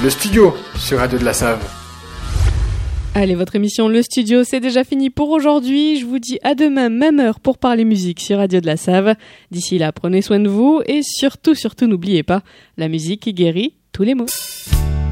Le studio sur Radio de la Save. Allez, votre émission Le Studio, c'est déjà fini pour aujourd'hui. Je vous dis à demain, même heure, pour parler musique sur Radio de la Save. D'ici là, prenez soin de vous et surtout, n'oubliez pas, la musique qui guérit tous les maux.